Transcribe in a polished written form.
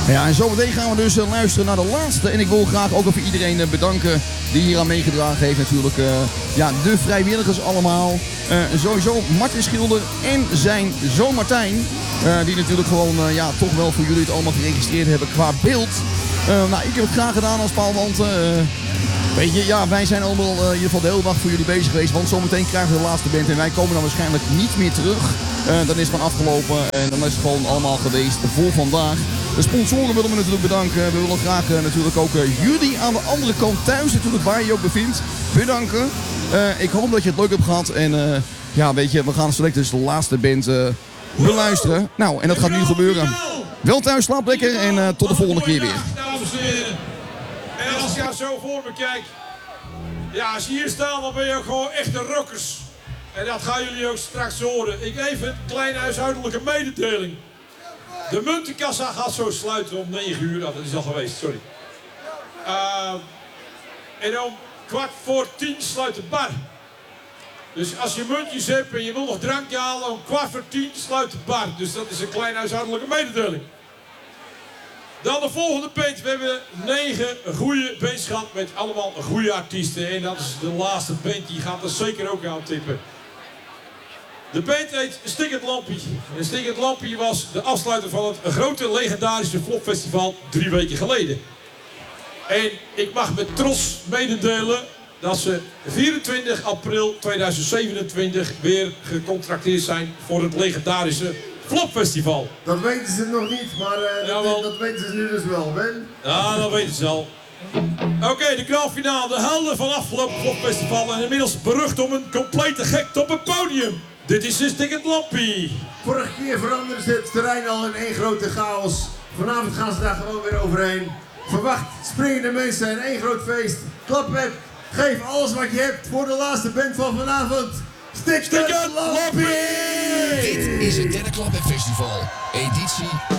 Ja, en zometeen gaan we dus luisteren naar de laatste. En ik wil graag ook even iedereen bedanken die hier aan meegedragen heeft. Natuurlijk de vrijwilligers allemaal. Sowieso Martin Schilder en zijn zoon Martijn. Die natuurlijk gewoon toch wel voor jullie het allemaal geregistreerd hebben qua beeld. Ik heb het graag gedaan als Paul, want weet je, wij zijn allemaal in ieder geval de hele dag voor jullie bezig geweest. Want zometeen krijgen we de laatste band en wij komen dan waarschijnlijk niet meer terug. Dan is het van afgelopen en dan is het gewoon allemaal geweest voor vandaag. De sponsoren willen we natuurlijk bedanken. We willen graag natuurlijk ook jullie aan de andere kant thuis, natuurlijk waar je je ook bevindt, bedanken. Ik hoop dat je het leuk hebt gehad en weet je, we gaan zo dus de laatste band beluisteren. Nou, en dat gaat nu gebeuren. Wel thuis, slaap lekker en tot de volgende keer weer. Dames en heren. En als ik zo voor me kijk, als je hier staat, dan ben je ook gewoon echte rockers. En dat gaan jullie ook straks horen. Ik even een kleine huishoudelijke mededeling. De muntenkassa gaat zo sluiten om 9 uur. Dat is al geweest, sorry. En om 9:15 sluit de bar. Dus als je muntjes hebt en je wil nog drankje halen, om 9:15 sluit de bar. Dus dat is een kleine huishoudelijke mededeling. Dan de volgende band. We hebben 9 goede bands gehad met allemaal goede artiesten. En dat is de laatste band, die gaat er zeker ook aan tippen. De band heet Stikkend Lampie. En Stikkend Lampie was de afsluiter van het grote legendarische Flopfestival 3 weken geleden. En ik mag met trots mededelen dat ze 24 april 2027 weer gecontracteerd zijn voor het legendarische Flopfestival. Dat weten ze nog niet, maar dat weten ze nu dus wel, Ben. Ja, dat weten ze al. Oké, de kwartfinale, de helden van afgelopen Flopfestival en inmiddels berucht om een complete gekte op het podium. Dit is dus Stikkend Lampie. Vorige keer veranderen ze het terrein al in één grote chaos. Vanavond gaan ze daar gewoon weer overheen. Verwacht springende mensen en één groot feest. Klap met, geef alles wat je hebt voor de laatste band van vanavond. Stikkend Lampie! Dit is het derde Klap Festival, editie